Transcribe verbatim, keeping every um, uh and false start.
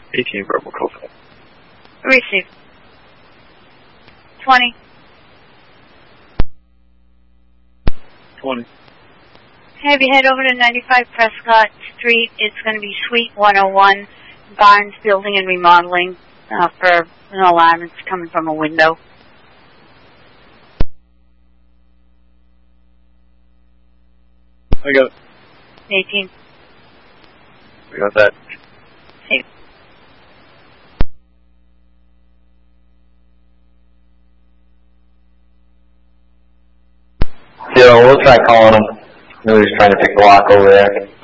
eighteen verbal code. Receive. twenty. twenty. Have you head over to ninety-five Prescott Street. It's going to be Suite one oh one, Barnes Building and Remodeling, uh, for an alarm that's coming from a window. I got it. eighteen. We got that. Safe. Yeah, we'll try calling him. He was trying to pick the lock over there.